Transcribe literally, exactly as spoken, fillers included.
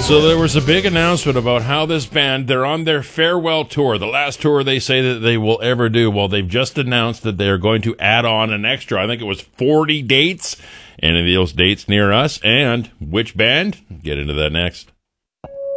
So there was a big announcement about how this band, they're on their farewell tour, the last tour they say that they will ever do. Well, they've just announced that they are going to add on an extra, I think it was forty dates. Any of those dates near us, and which band? Get into that next.